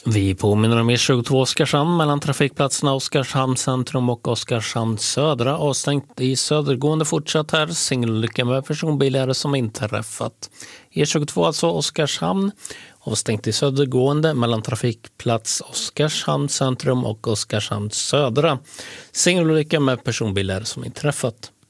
Vi påminner om E22 Oskarshamn mellan trafikplatserna Oskarshamn centrum och Oskarshamn södra. Avstängt i södergående fortsatt här. Singelolycka med personbilar som inträffat. E22 alltså Oskarshamn. Avstängt i södergående mellan trafikplats Oskarshamn centrum och Oskarshamn södra. Singelolycka med personbilar som inträffat.